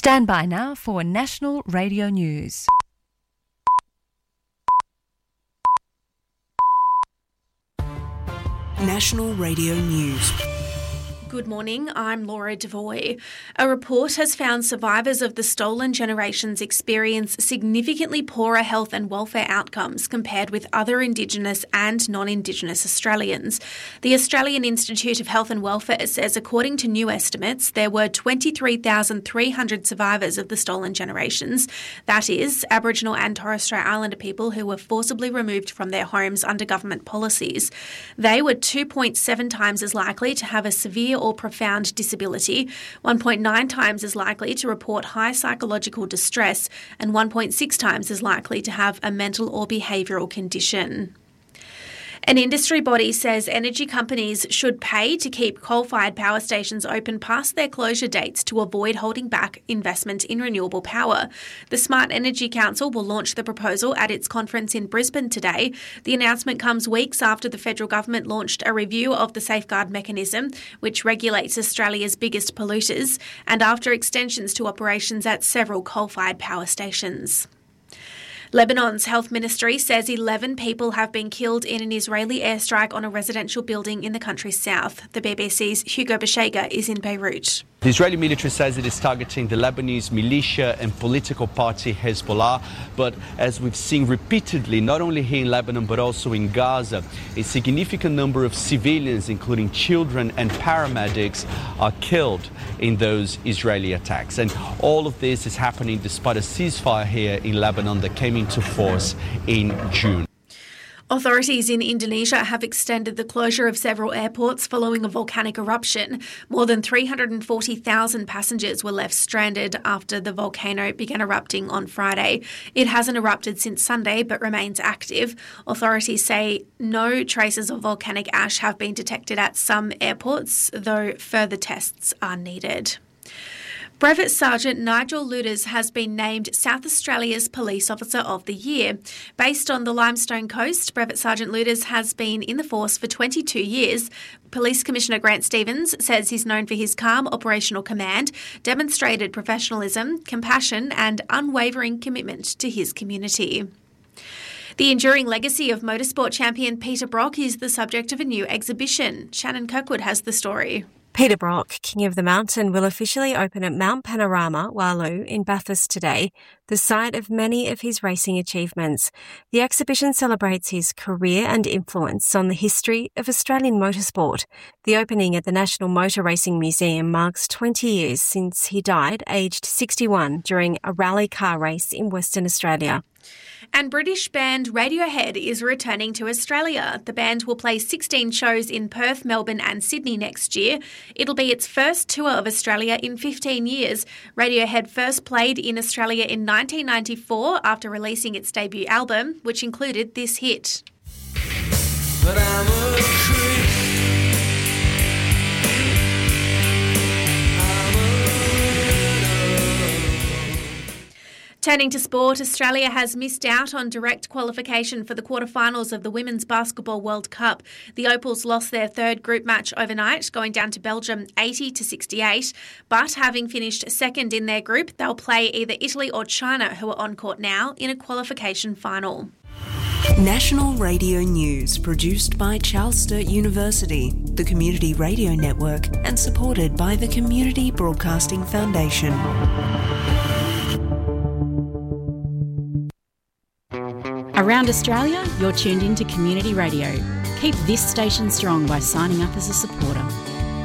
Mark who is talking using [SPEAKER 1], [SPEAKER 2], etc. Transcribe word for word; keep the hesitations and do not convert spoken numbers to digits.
[SPEAKER 1] Stand by now for National Radio News.
[SPEAKER 2] National Radio News.
[SPEAKER 3] Good morning, I'm Laura Devoy. A report has found survivors of the stolen generations experience significantly poorer health and welfare outcomes compared with other Indigenous and non-Indigenous Australians. The Australian Institute of Health and Welfare says, according to new estimates, there were twenty-three thousand three hundred survivors of the stolen generations. That is, Aboriginal and Torres Strait Islander people who were forcibly removed from their homes under government policies. They were two point seven times as likely to have a severe or profound disability, one point nine times as likely to report high psychological distress, and one point six times as likely to have a mental or behavioural condition. An industry body says energy companies should pay to keep coal-fired power stations open past their closure dates to avoid holding back investment in renewable power. The Smart Energy Council will launch the proposal at its conference in Brisbane today. The announcement comes weeks after the federal government launched a review of the Safeguard Mechanism, which regulates Australia's biggest polluters, and after extensions to operations at several coal-fired power stations. Lebanon's health ministry says eleven people have been killed in an Israeli airstrike on a residential building in the country's south. The B B C's Hugo Beshega is in Beirut.
[SPEAKER 4] The Israeli military says it is targeting the Lebanese militia and political party Hezbollah, but as we've seen repeatedly, not only here in Lebanon but also in Gaza, a significant number of civilians, including children and paramedics, are killed in those Israeli attacks. And all of this is happening despite a ceasefire here in Lebanon that came into force in June.
[SPEAKER 3] Authorities in Indonesia have extended the closure of several airports following a volcanic eruption. More than three hundred forty thousand passengers were left stranded after the volcano began erupting on Friday. It hasn't erupted since Sunday but remains active. Authorities say no traces of volcanic ash have been detected at some airports, though further tests are needed. Brevet Sergeant Nigel Luders has been named South Australia's Police Officer of the Year. Based on the Limestone Coast, Brevet Sergeant Luders has been in the force for twenty-two years. Police Commissioner Grant Stevens says he's known for his calm operational command, demonstrated professionalism, compassion and unwavering commitment to his community. The enduring legacy of motorsport champion Peter Brock is the subject of a new exhibition. Shannon Kirkwood has the story.
[SPEAKER 5] Peter Brock, King of the Mountain, will officially open at Mount Panorama, Walu, in Bathurst today, the site of many of his racing achievements. The exhibition celebrates his career and influence on the history of Australian motorsport. The opening at the National Motor Racing Museum marks twenty years since he died, aged sixty-one, during a rally car race in Western Australia.
[SPEAKER 3] And British band Radiohead is returning to Australia. The band will play sixteen shows in Perth, Melbourne and Sydney next year. It'll be its first tour of Australia in fifteen years. Radiohead first played in Australia in nineteen ninety-four after releasing its debut album, which included this hit. But I'm a creep. Turning to sport, Australia has missed out on direct qualification for the quarterfinals of the Women's Basketball World Cup. The Opals lost their third group match overnight, going down to Belgium eighty to sixty-eight. But having finished second in their group, they'll play either Italy or China, who are on court now, in a qualification final.
[SPEAKER 2] National Radio News, produced by Charles Sturt University, the Community Radio Network, and supported by the Community Broadcasting Foundation.
[SPEAKER 6] Around Australia, you're tuned in to Community Radio. Keep this station strong by signing up as a supporter.